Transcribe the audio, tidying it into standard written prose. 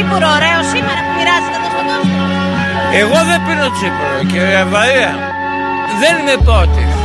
τσίπουρο ωραίο σήμερα που μοιράζεται εδώ στον κόσμο? Εγώ δεν πίνω τσίπουρο, κυρία Βαρία. Δεν είμαι πότης.